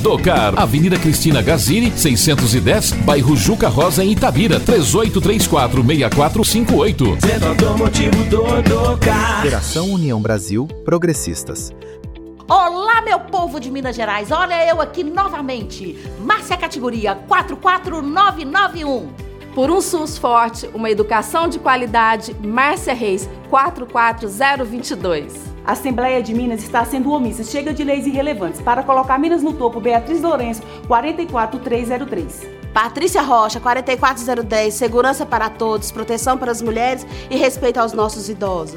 Motocar, Avenida Cristina Gazini, 610, bairro Juca Rosa, em Itabira, 3834-6458. Centro Automotivo Tocar. Federação União Brasil Progressistas. Olá, meu povo de Minas Gerais, olha eu aqui novamente, Márcia Categoria 44991. Por um SUS forte, uma educação de qualidade, Márcia Reis 44022. A Assembleia de Minas está sendo omissa, chega de leis irrelevantes. Para colocar Minas no topo, Beatriz Lourenço 44303. Patrícia Rocha 44010, segurança para todos, proteção para as mulheres e respeito aos nossos idosos.